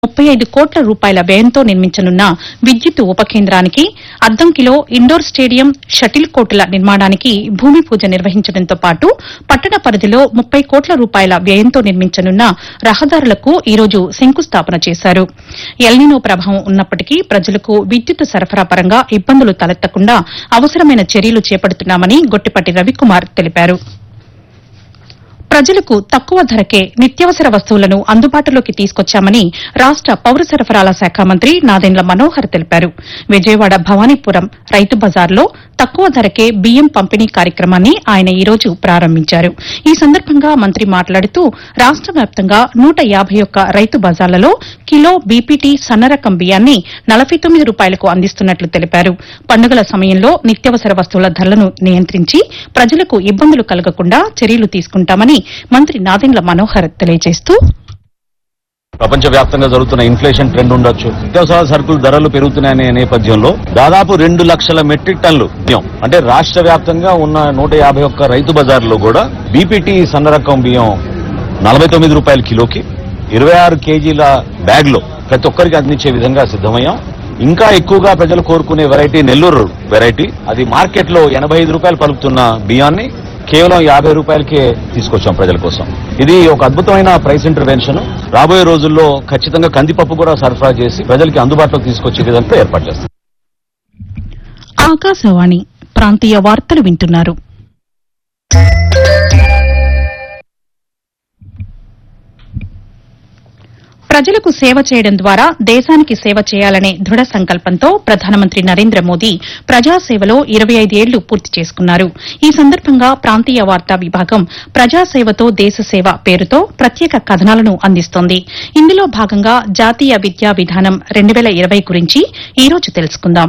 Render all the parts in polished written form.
35 కోట్ల రూపాయల వ్యయంతో నిర్మించనున్న విద్యుత్ ఉప కేంద్రానికి, అద్దంకిలో ఇండోర్ స్టేడియం, షటిల్ కోర్టుల నిర్మాణానికి భూమి పూజ నిర్వహించడంతో పాటు పట్టణ పరిధిలో 30 కోట్ల రూపాయల వ్యయంతో నిర్మించనున్న రహదారులకు ఈ రోజు శంకుస్థాపన చేశారు. ఎల్నినో ప్రభావం ఉన్నప్పటికీ ప్రజలకు విద్యుత్ సరఫరా పరంగా ఇబ్బందులు తలెత్తకుండా అవసరమైన చర్యలు చేపడుతున్నామని గొట్టిపాటి రవికుమార్ తెలిపారు. ప్రజలకు తక్కువ ధరకే నిత్యావసర వస్తువులను అందుబాటులోకి తీసుకొచ్చామని రాష్ట పౌర సరఫరాల శాఖ మంత్రి నాదెండ్ల మనోహర్ తెలిపారు. విజయవాడ భవానీపురం రైతు బజార్లో తక్కువ ధరకే బియ్యం పంపిణీ కార్యక్రమాన్ని ఆయన ఈ రోజు ప్రారంభించారు. ఈ సందర్భంగా మంత్రి మాట్లాడుతూ రాష్ట వ్యాప్తంగా 151 రైతు బజార్లలో కిలో బీపీటీ సన్నరకం బియ్యాన్ని 49 రూపాయలకు అందిస్తున్నట్లు తెలిపారు. పండుగల సమయంలో నిత్యావసర వస్తువుల ధరలను నియంత్రించి ప్రజలకు ఇబ్బందులు కలగకుండా చర్యలు తీసుకుంటామని మంత్రి నాదెండ్ల మనోహర్ తెలియజేస్తూ, ప్రపంచవ్యాప్తంగా జరుగుతున్న ఇన్ఫ్లేషన్ ట్రెండ్ ఉండొచ్చు, నిత్యావసర సరుకుల ధరలు పెరుగుతున్నాయనే నేపథ్యంలో దాదాపు 2 లక్షల మెట్రిక్ టన్నులు బియ్యం అంటే రాష్ట్ర వ్యాప్తంగా ఉన్న 151 రైతు బజార్లో కూడా బీపీటీ సన్నరకం బియ్యం 49 రూపాయల కిలోకి 26 కేజీల బ్యాగ్ లో ప్రతి ఒక్కరికి అందించే విధంగా సిద్దమయ్యాం. ఇంకా ఎక్కువగా ప్రజలు కోరుకునే వెరైటీ నెల్లూరు వెరైటీ, అది మార్కెట్ లో 85 రూపాయలు పలుకుతున్న బియ్యాన్ని కేవలం 50 రూపాయలకే తీసుకొచ్చాం ప్రజల కోసం. ఇది ఒక అద్భుతమైన ప్రైస్ ఇంటర్వెన్షన్. రాబోయే రోజుల్లో ఖచ్చితంగా కందిపప్పు కూడా సరఫరా చేసి ప్రజలకి అందుబాటులోకి తీసుకొచ్చే విధంగా ఏర్పాటు చేస్తాం. ఆకాశవాణి ప్రాంతీయ వార్తలు వింటున్నారు. ప్రజలకు సేవ చేయడం ద్వారా దేశానికి సేవ చేయాలనే దృఢ సంకల్పంతో ప్రధానమంత్రి నరేంద్ర మోదీ ప్రజాసేవలో 25 ఏళ్లు పూర్తి చేసుకున్నారు. ఈ సందర్భంగా ప్రాంతీయ వార్తా విభాగం ప్రజాసేవతో దేశసేవ పేరుతో ప్రత్యేక కథనాలను అందిస్తోంది. ఇందులో భాగంగా జాతీయ విద్యా విధానం 2020 గురించి ఈ రోజు తెలుసుకుందాం.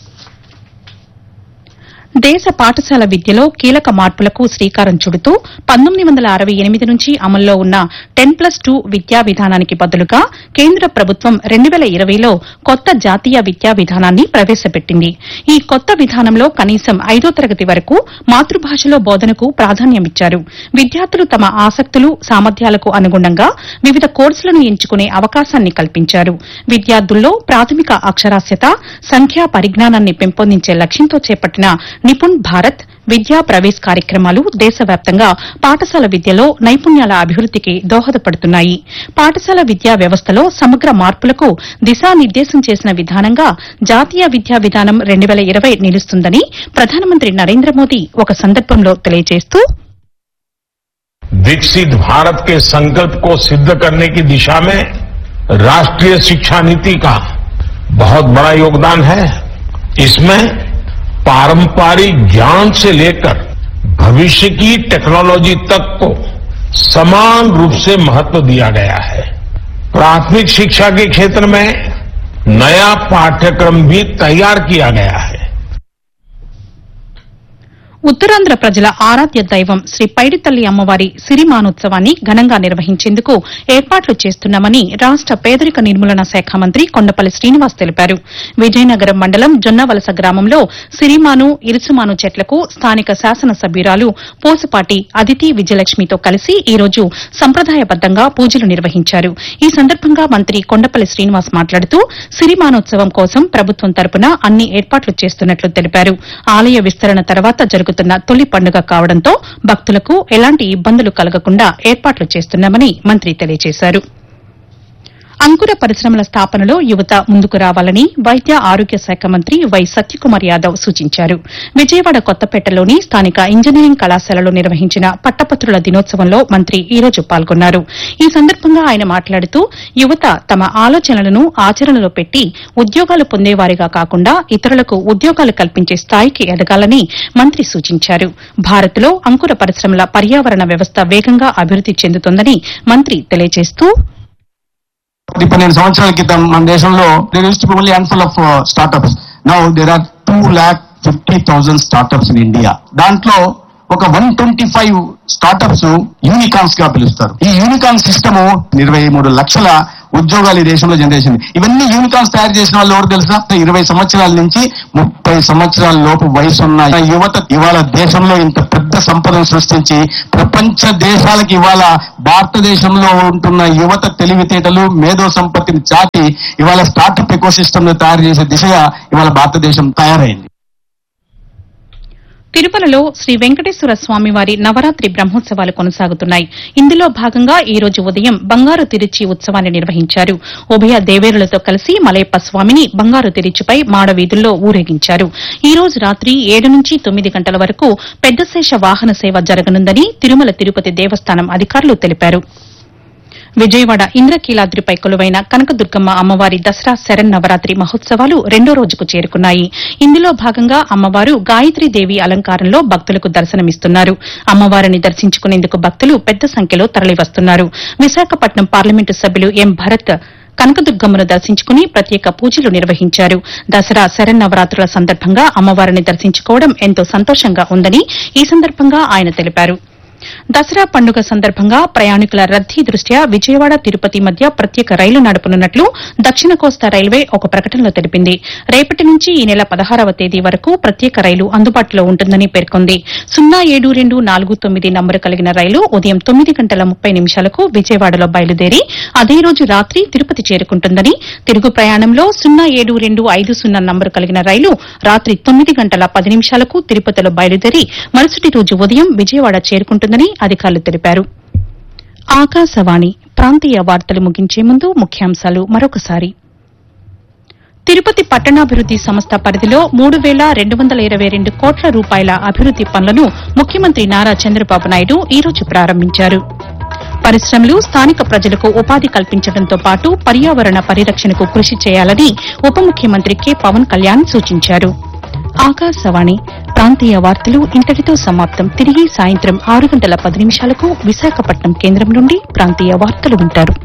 దేశ పాఠశాల విద్యలో కీలక మార్పులకు శ్రీకారం చుడుతూ 1968 నుంచి అమల్లో ఉన్న 10+2 విద్యా విధానానికి బదులుగా కేంద్ర ప్రభుత్వం 2020లో కొత్త జాతీయ విద్యా విధానాన్ని ప్రవేశపెట్టింది. ఈ కొత్త విధానంలో కనీసం 5వ తరగతి వరకు మాతృభాషలో బోధనకు ప్రాధాన్యమిచ్చారు. విద్యార్థులు తమ ఆసక్తులు, సామర్థ్యాలకు అనుగుణంగా వివిధ కోర్సులను ఎంచుకునే అవకాశాన్ని కల్పించారు. విద్యార్థుల్లో ప్రాథమిక అక్షరాస్యత, సంఖ్యా పరిజ్ఞానాన్ని పెంపొందించే లక్ష్యంతో చేపట్టిన నిపుణ్ భారత్ విద్యా ప్రవేశ్ కార్యక్రమాలు దేశవ్యాప్తంగా పాఠశాల విద్యలో నైపుణ్యాల అభివృద్దికి దోహదపడుతున్నాయి. పాఠశాల విద్యా వ్యవస్థలో సమగ్ర మార్పులకు దిశానిర్దేశం చేసిన విధానంగా జాతీయ విద్యా విధానం 2020 నిలుస్తుందని ప్రధానమంత్రి నరేంద్ర మోదీ ఒక సందర్భంలో తెలియజేస్తూ, विकसित भारत के संकल्प को सिद्ध करने की दिशा में राष्ट्रीय शिक्षा नीति का बहुत बड़ा योगदान है. इसमें पारंपरिक ज्ञान से लेकर भविष्य की टेक्नोलॉजी तक को समान रूप से महत्व दिया गया है. प्राथमिक शिक्षा के क्षेत्र में नया पाठ्यक्रम भी तैयार किया गया है. ఉత్తరాంధ్ర ప్రజల ఆరాధ్య దైవం శ్రీ పైడితల్లి అమ్మవారి సిరిమానోత్సవాన్ని ఘనంగా నిర్వహించేందుకు ఏర్పాట్లు చేస్తున్నామని రాష్ట పేదరిక నిర్మూలన శాఖ మంత్రి కొండపల్లి శ్రీనివాస్ తెలిపారు. విజయనగరం మండలం జొన్నవలస గ్రామంలో సిరిమాను, ఇరుసుమాను చెట్లకు స్థానిక శాసనసభ్యురాలు పోసుపాటి అదితి విజయలక్ష్మితో కలిసి ఈ రోజు సంప్రదాయబద్దంగా పూజలు నిర్వహించారు. ఈ సందర్భంగా మంత్రి కొండపల్లి శ్రీనివాస్ మాట్లాడుతూ సిరిమానోత్సవం కోసం ప్రభుత్వం తరపున అన్ని ఏర్పాట్లు చేస్తున్నట్లు తెలిపారు. ఆలయ విస్తరణ తర్వాత జరుగుతున్న తొలి పండుగ కావడంతో భక్తులకు ఎలాంటి ఇబ్బందులు కలగకుండా ఏర్పాట్లు చేస్తున్నామని మంత్రి తెలియజేశారు. అంకుర పరిశ్రమల స్థాపనలో యువత ముందుకు రావాలని వైద్య ఆరోగ్య శాఖ మంత్రి వై సత్యకుమార్ యాదవ్ సూచించారు. విజయవాడ కొత్తపేటలోని స్థానిక ఇంజనీరింగ్ కళాశాలలో నిర్వహించిన పట్టభద్రుల దినోత్సవంలో మంత్రి ఈ రోజు పాల్గొన్నారు. ఈ సందర్భంగా ఆయన మాట్లాడుతూ యువత తమ ఆలోచనలను ఆచరణలో పెట్టి ఉద్యోగాలు పొందేవారిగా కాకుండా ఇతరులకు ఉద్యోగాలు కల్పించే స్థాయికి ఎదగాలని మంత్రి సూచించారు. భారత్లో అంకుర పరిశ్రమల పర్యావరణ వ్యవస్థ వేగంగా అభివృద్ది చెందుతోందని మంత్రి తెలియజేస్తూ, 12 సంవత్సరాల క్రితం మన దేశంలో there used to be only handful of startups. Now there are 2,50,000 startups in India. దాంట్లో ఒక 125 స్టార్టప్స్ యూనికార్న్స్ గా పిలుస్తారు. ఈ యూనికార్న్ సిస్టమ్ 23 లక్షల ఉద్యోగాలు ఈ దేశంలో జనరేషన్. ఇవన్నీ యూనికార్న్స్ తయారు చేసిన వాళ్ళు ఎవరు తెలుసా? 20 సంవత్సరాల నుంచి 30 సంవత్సరాల లోపు వయసు ఉన్న యువత ఇవాళ దేశంలో ఇంత పెద్ద సంపదను సృష్టించి ప్రపంచ దేశాలకు ఇవాళ భారతదేశంలో ఉంటున్న యువత తెలివితేటలు మేధో సంపత్తిని చాటి ఇవాళ స్టార్టప్ ఎకోసిస్టమ్ ను తయారు చేసే దిశగా ఇవాళ భారతదేశం తయారైంది. తిరుమలలో శ్రీ వెంకటేశ్వర స్వామివారి నవరాత్రి బ్రహ్మోత్సవాలు కొనసాగుతున్నాయి. ఇందులో భాగంగా ఈ రోజు ఉదయం బంగారు తిరుచి ఉత్సవాన్ని నిర్వహించారు. ఉభయ దేవేరులతో కలిసి మలయప్ప స్వామిని బంగారు తిరుచిపై మాడవీధుల్లో ఊరేగించారు. ఈ రోజు రాత్రి 7 నుంచి 9 గంటల వరకు పెద్దశేష వాహన సేవ జరగనుందని తిరుమల తిరుపతి దేవస్థానం అధికారులు తెలిపారు. విజయవాడ ఇంద్రకీలాద్రిపై కొలువైన కనకదుర్గమ్మ అమ్మవారి దసరా శరన్నవరాత్రి మహోత్సవాలు 2వ రోజుకు చేరుకున్నాయి. ఇందులో భాగంగా అమ్మవారు గాయత్రీదేవి అలంకారంలో భక్తులకు దర్శనమిస్తున్నారు. అమ్మవారిని దర్శించుకునేందుకు భక్తులు పెద్ద సంఖ్యలో తరలివస్తున్నారు. విశాఖపట్నం పార్లమెంటు సభ్యులు ఎం భరత్ కనకదుర్గమ్మను దర్శించుకుని ప్రత్యేక పూజలు నిర్వహించారు. దసరా శరన్నవరాత్రుల సందర్భంగా అమ్మవారిని దర్శించుకోవడం ఎంతో సంతోషంగా ఉందని ఈ సందర్భంగా ఆయన తెలిపారు. దసరా పండుగ సందర్భంగా ప్రయాణికుల రద్దీ దృష్ట్యా విజయవాడ తిరుపతి మధ్య ప్రత్యేక రైలు నడపనున్నట్లు దక్షిణ కోస్తా రైల్వే ఒక ప్రకటనలో తెలిపింది. రేపటి నుంచి ఈ నెల 16వ తేదీ వరకు ప్రత్యేక రైలు అందుబాటులో ఉంటుందని పేర్కొంది. 07249 నంబరు కలిగిన రైలు ఉదయం 9 గంటల 30 నిమిషాలకు విజయవాడలో బయలుదేరి అదే రోజు రాత్రి తిరుపతి చేరుకుంటుందని, తిరుగు ప్రయాణంలో 07250 నంబరు కలిగిన రైలు రాత్రి 9 గంటల 10 నిమిషాలకు తిరుపతిలో బయలుదేరి మరుసటి రోజు ఉదయం విజయవాడ చేరుకుంటుందని అధికారులు తెలిపారు. ఆకాశవాణి ప్రాంతీయ వార్తలు ముగించే ముందు ముఖ్యాంశాలు మరొకసారి. తిరుపతి పట్టణాభివృద్ది సంస్థ పరిధిలో 3,222 కోట్ల రూపాయల అభివృద్ది పనులను ముఖ్యమంత్రి నారా చంద్రబాబు నాయుడు ఈ రోజు ప్రారంభించారు. పరిశ్రమలు స్థానిక ప్రజలకు ఉపాధి కల్పించడంతో పాటు పర్యావరణ పరిరక్షణకు కృషి చేయాలని ఉప ముఖ్యమంత్రి కె పవన్ కళ్యాణ్ సూచించారు. ఆకాశవాణి ప్రాంతీయ వార్తలు ఇంతటితో సమాప్తం. తిరిగి సాయంత్రం 6 గంటల 10 నిమిషాలకు విశాఖపట్నం కేంద్రం నుండి ప్రాంతీయ వార్తలు వింటారు.